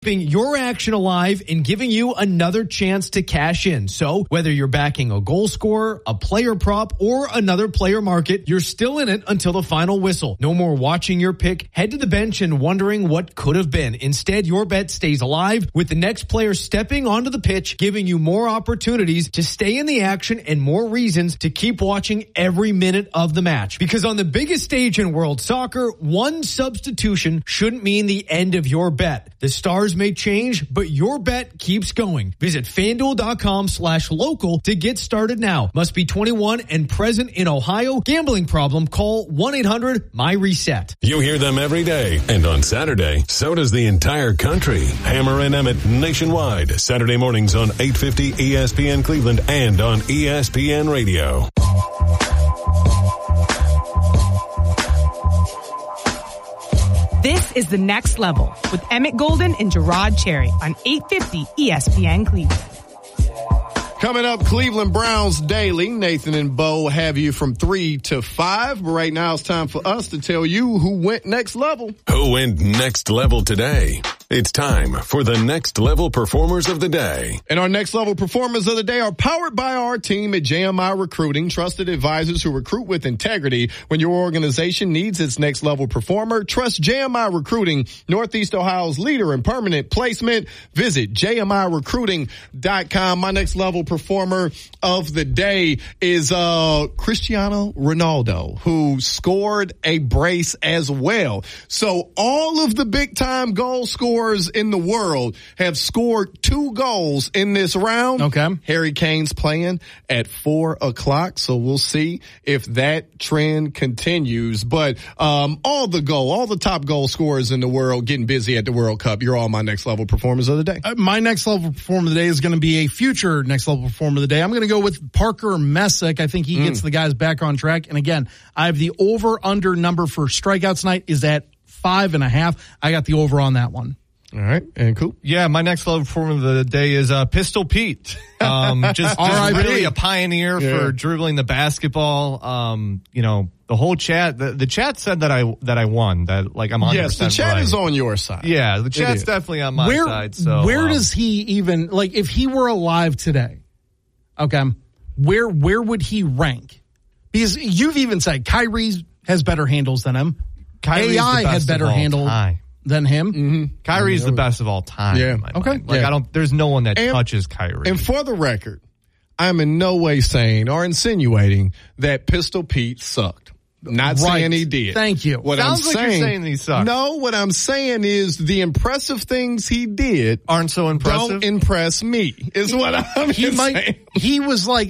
keeping your action alive and giving you another chance to cash in. So whether you're backing a goal scorer, a player prop, or another player market, you're still in it until the final whistle. No more watching your pick, head to the bench and wondering what could have been. Instead, your bet stays alive with the next player stepping onto the pitch, giving you more opportunities to stay in the action and more reasons to keep watching every minute of the match. Because on the biggest stage in world soccer, one substitution shouldn't mean the end of your bet. The stars may change, but your bet keeps going. Visit FanDuel.com/local to get started now. Must be 21 and present in Ohio. Gambling problem? Call 1-800-MY-RESET. You hear them every day, and on Saturday, so does the entire country. Hammer and Emmett nationwide, Saturday mornings on 850 ESPN Cleveland and on ESPN Radio. This is The Next Level with Emmett Golden and Gerard Cherry on 850 ESPN Cleveland. Coming up, Cleveland Browns Daily. Nathan and Bo have you from 3 to 5. But right now it's time for us to tell you who went next level. Who went next level today? It's time for the Next Level Performers of the Day. And our Next Level Performers of the Day are powered by our team at JMI Recruiting, trusted advisors who recruit with integrity. When your organization needs its next level performer, trust JMI Recruiting, Northeast Ohio's leader in permanent placement. Visit JMIRecruiting.com. My next level performer of the day is Cristiano Ronaldo, who scored a brace as well. So all of the big time goal scorers in the world have scored 2 goals in this round. Okay. Harry Kane's playing at 4:00, so we'll see if that trend continues. But all the top goal scorers in the world getting busy at the World Cup. You're all my next level performers of the day. My next level performer of the day is going to be a future next level performer of the day. I'm going to go with Parker Messick. I think he gets the guys back on track. And again, I have the over-under number for strikeouts tonight is at 5.5. I got the over on that one. All right, and cool. Yeah, my next level performer of the day is Pistol Pete. Just really a pioneer for dribbling the basketball. The whole chat, the chat said that I won, that like I'm 100% Yes, the chat right. is on your side. Yeah, the chat's definitely on my side. So where does he even, like, if he were alive today, okay, where would he rank? Because you've even said Kyrie has better handles than him. Kyrie's AI had better handle than him. Mm-hmm. Kyrie's the best of all time. Yeah. In my mind. Like there's no one that touches Kyrie. And for the record, I'm in no way saying or insinuating that Pistol Pete sucked. Not saying he did. Thank you. Sounds like you're saying he sucked. No, what I'm saying is the impressive things he did aren't so impressive. Don't impress me, is what I'm saying. He was like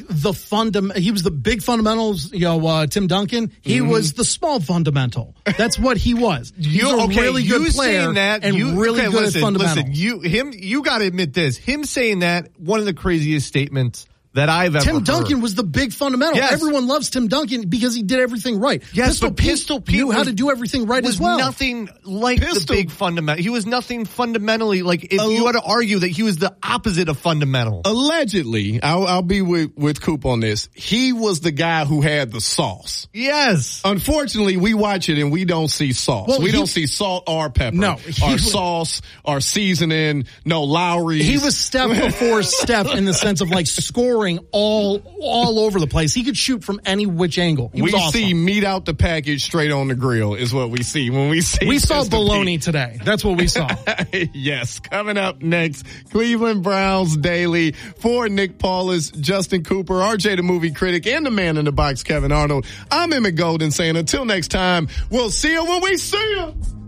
he was the big fundamentals, Tim Duncan. He was the small fundamental. That's what he was. He's a really good player really good at fundamentals. You got to admit this. Him saying that, one of the craziest statements that I've ever Tim Duncan heard. was the big fundamental. Yes. Everyone loves Tim Duncan because he did everything right. Yes, Pistol Pete knew how to do everything right as well. Nothing like the big fundamental. He was nothing fundamentally like. If you had to argue that he was the opposite of fundamental. Allegedly, I'll be with Coop on this. He was the guy who had the sauce. Yes. Unfortunately, we watch it and we don't see sauce. Well, we don't see salt or pepper. No, or sauce or seasoning. No Lowry. He was Steph before Steph in the sense of like scoring all over the place. He could shoot from any which angle. We see meat out the package straight on the grill is what we see when we see. We saw bologna today. That's what we saw. Yes. Coming up next, Cleveland Browns Daily for Nick Paulus, Justin Cooper, RJ the Movie Critic, and the man in the box, Kevin Arnold. I'm Emmett Golden saying until next time, we'll see you when we see you.